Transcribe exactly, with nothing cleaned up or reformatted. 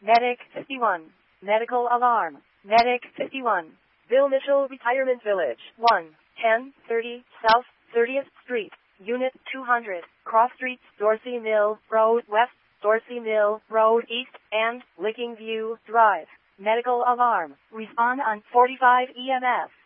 Medic fifty-one. Medical alarm. Medic fifty-one. Bill Mitchell Retirement Village. one ten thirty South thirtieth Street. Unit two hundred. Cross Streets, Dorsey Mill Road West, Dorsey Mill Road East, and Licking View Drive. Medical alarm. Respond on forty-five E M S.